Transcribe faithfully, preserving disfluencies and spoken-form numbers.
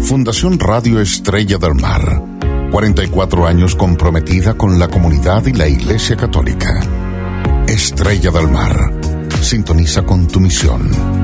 Fundación Radio Estrella del Mar. cuarenta y cuatro años comprometida con la comunidad y la Iglesia Católica. Estrella del Mar. Sintoniza con tu misión.